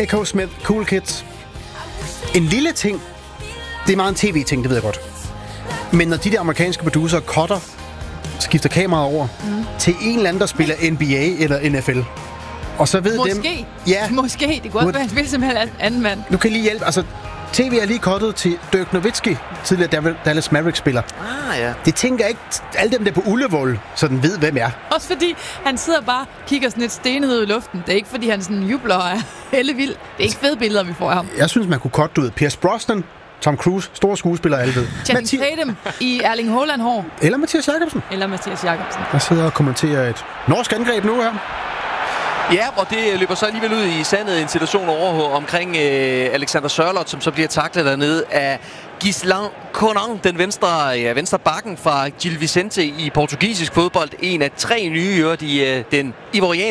Echo Smith, Cool Kids. En lille ting. Det er meget en tv-ting, det ved jeg godt. Men når de der amerikanske producer cutter, skifter kameraet over til en eller anden, der spiller NBA eller NFL. Og så ved dem... Måske. Det kunne også være, at han spiller som en anden mand. Nu kan jeg lige hjælpe. Altså, tv er lige cuttet til Dirk Nowitzki, tidligere Dallas Mavericks-spiller. Ja. Det tænker jeg ikke, alle dem der på Ullevål sådan ved, hvem er. Også fordi han sidder bare og kigger sådan lidt stenet ud i luften. Det er ikke, fordi han sådan jubler og er hellevild. Det er ikke fede billeder, vi får af ham. Jeg synes, man kunne cutte ud. Pierce Brosnan, Tom Cruise, store skuespillere, alle ved. Channing Tatum i Erling Haaland-hår. Eller Mathias Jakobsen. Der sidder og kommenterer et norsk angreb nu her. Ja, og det løber så alligevel ud i sandet en situation over omkring Alexander Sørloth, som så bliver taklet dernede af Gislan Conan, den venstre bakken fra Gil Vicente i portugisisk fodbold. En af 3 nye i den ivorianske